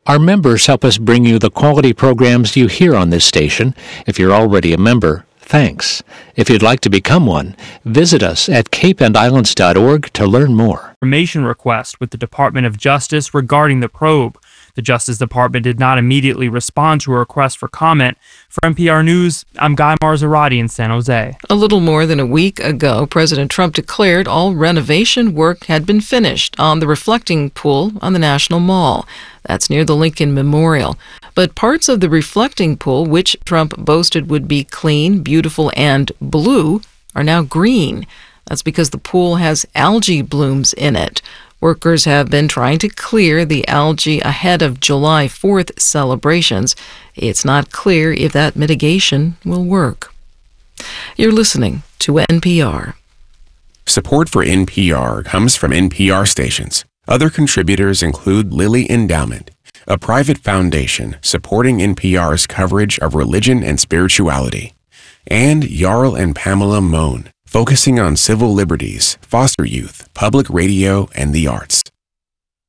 Our members help us bring you the quality programs you hear on this station. If you're already a member, thanks. If you'd like to become one, visit us at capeandislands.org to learn more. Information request with the Department of Justice regarding the probe. The Justice Department did not immediately respond to a request for comment. For NPR News, I'm Guy Marzorati in San Jose. A little more than a week ago, President Trump declared all renovation work had been finished on the reflecting pool on the National Mall. That's near the Lincoln Memorial. But parts of the reflecting pool, which Trump boasted would be clean, beautiful, and blue, are now green. That's because the pool has algae blooms in it. Workers have been trying to clear the algae ahead of July 4th celebrations. It's not clear if that mitigation will work. You're listening to NPR. Support for NPR comes from NPR stations. Other contributors include Lilly Endowment, a private foundation supporting NPR's coverage of religion and spirituality, and Jarl and Pamela Mohn, focusing on civil liberties, foster youth, public radio, and the arts.